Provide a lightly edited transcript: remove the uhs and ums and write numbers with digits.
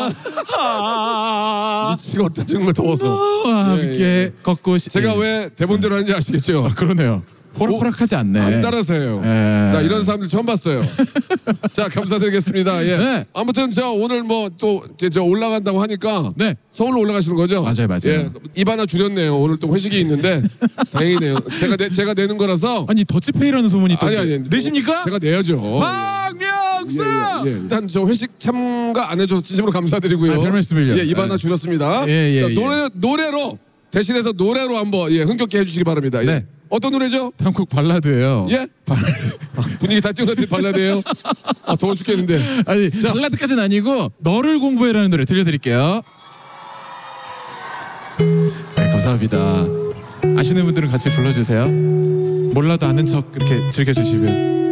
미치겠다 정말 더워서. 함께 걷고 제가 왜 대본대로 하는지 아시겠죠? 그러네요. 호락호락하지 않네. 안 따라서요. 나 이런 사람들 처음 봤어요. 자, 감사드리겠습니다. 예. 네. 아무튼 저 오늘 뭐 또 저 올라간다고 하니까 네. 서울로 올라가시는 거죠? 맞아요. 예. 입 하나 줄였네요. 오늘 또 회식이 있는데 다행이네요. 제가 내는 거라서. 아니 더치페이라는 소문이 또 아니 내십니까? 제가 내야죠. 박명수. 예. 일단 저 회식 참가 안 해줘서 진심으로 감사드리고요. 별 말씀을요. 예, 입 하나 줄였습니다. 자, 노래로 대신해서 노래로 한번 흥겹게 해주시기 바랍니다. 예. 네. 어떤 노래죠? 한국 발라드예요. 예? 분위기 다 띄우는데 발라드예요? 더워 죽겠는데. 아니 발라드까지는 아니고 너를 공부해라는 노래 들려드릴게요. 네, 감사합니다. 아시는 분들은 같이 불러주세요. 몰라도 아는 척 이렇게 즐겨주시면.